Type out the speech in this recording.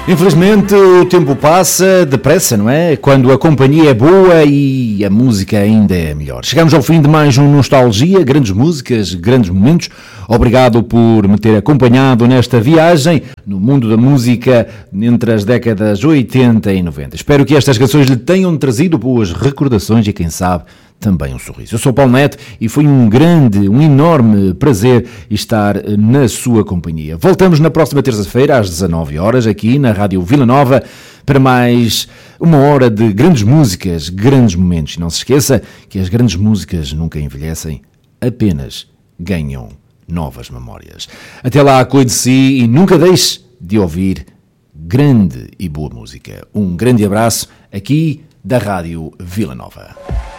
Infelizmente o tempo passa depressa, não é? Quando a companhia é boa e a música ainda é melhor. Chegamos ao fim de mais um Nostalgia, grandes músicas, grandes momentos. Obrigado por me ter acompanhado nesta viagem no mundo da música entre as décadas 80 e 90. Espero que estas canções lhe tenham trazido boas recordações e, quem sabe, também um sorriso. Eu sou o Paulo Neto e foi um enorme prazer estar na sua companhia. Voltamos na próxima terça-feira às 19 horas aqui na Rádio Vila Nova para mais uma hora de grandes músicas, grandes momentos. E não se esqueça que as grandes músicas nunca envelhecem, apenas ganham novas memórias. Até lá, cuide de si e nunca deixe de ouvir grande e boa música. Um grande abraço aqui da Rádio Vila Nova.